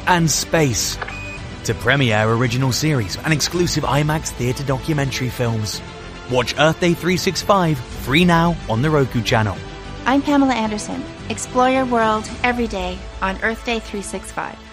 and space. To premiere original series and exclusive IMAX theatre documentary films. Watch Earth Day 365 free now on the Roku channel. I'm Pamela Anderson. Explore your world every day on Earth Day 365.